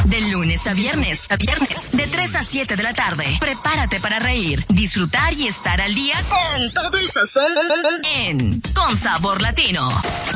De lunes a viernes, de 3 a 7 de la tarde. Prepárate para reír, disfrutar y estar al día con todo el sazón en Con Sabor Latino.